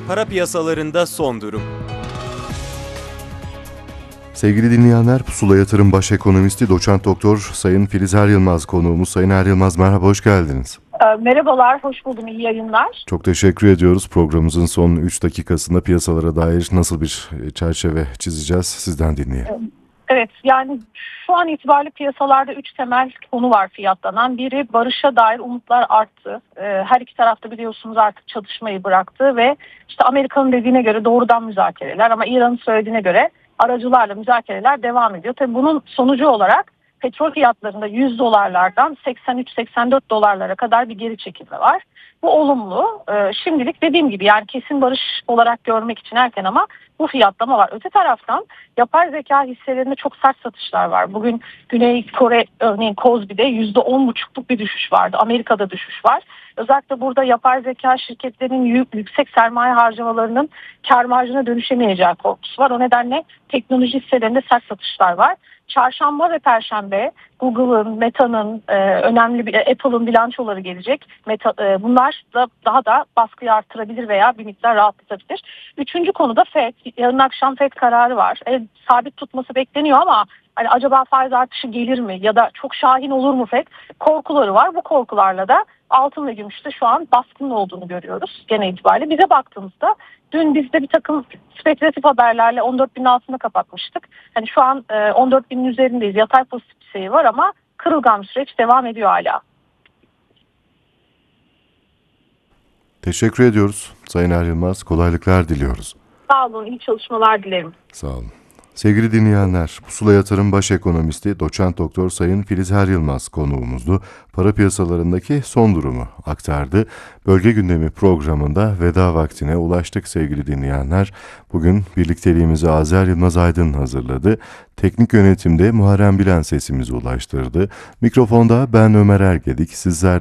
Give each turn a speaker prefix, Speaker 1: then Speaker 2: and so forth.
Speaker 1: Para piyasalarında son durum.
Speaker 2: Sevgili dinleyenler, Pusula Yatırım Baş Ekonomisti Doçent Doktor Sayın Filiz Er Yılmaz konuğumuz. Sayın Er Yılmaz, merhaba, hoş geldiniz.
Speaker 3: Merhabalar, hoş buldum, iyi yayınlar.
Speaker 2: Çok teşekkür ediyoruz. Programımızın son 3 dakikasında piyasalara dair nasıl bir çerçeve çizeceğiz, sizden dinleyelim.
Speaker 3: Evet, yani şu an itibariyle piyasalarda 3 temel konu var fiyatlanan. Biri, barışa dair umutlar arttı. Her iki tarafta biliyorsunuz artık çatışmayı bıraktı ve işte Amerika'nın dediğine göre doğrudan müzakereler, ama İran'ın söylediğine göre aracılarla müzakereler devam ediyor. Tabii bunun sonucu olarak petrol fiyatlarında 100 dolarlardan 83-84 dolarlara kadar bir geri çekilme var. Bu olumlu. Şimdilik dediğim gibi yani kesin barış olarak görmek için erken, ama bu fiyatlama var. Öte taraftan yapay zeka hisselerinde çok sert satışlar var. Bugün Güney Kore örneğin Kospi'de %10,5'luk bir düşüş vardı. Amerika'da düşüş var. Özellikle burada yapay zeka şirketlerinin yüksek sermaye harcamalarının kar marjına dönüşemeyeceği korkusu var. O nedenle teknoloji hisselerinde sert satışlar var. Çarşamba ve Perşembe Google'ın, Meta'nın, önemli bir Apple'ın bilançoları gelecek. Bunlar da daha da baskıyı artırabilir veya bir miktar rahatlatabilir. Üçüncü konu da FED. Yarın akşam FED kararı var. Sabit tutması bekleniyor ama hani acaba faiz artışı gelir mi ya da çok şahin olur mu FED? Korkuları var. Bu korkularla da altın ve gümüşte şu an baskının olduğunu görüyoruz genel itibariyle. Bize baktığımızda dün biz de bir takım spekülatif haberlerle 14.000'in altında kapatmıştık. Hani şu an 14.000'in üzerindeyiz. Yatay pozitif bir seyir var ama kırılgan bir süreç devam ediyor hala.
Speaker 2: Teşekkür ediyoruz Sayın Er Yılmaz. Kolaylıklar diliyoruz.
Speaker 3: Sağ olun, iyi çalışmalar dilerim.
Speaker 2: Sağ olun. Sevgili dinleyenler, Pusula Yatırım Baş Ekonomisti Doçent Doktor Sayın Filiz Er Yılmaz konuğumuzdu. Para piyasalarındaki son durumu aktardı. Bölge gündemi programında veda vaktine ulaştık sevgili dinleyenler. Bugün birlikteliğimizi Azer Yılmaz Aydın hazırladı. Teknik yönetimde Muharrem Bilen sesimizi ulaştırdı. Mikrofonda ben Ömer Ergedik. Sizler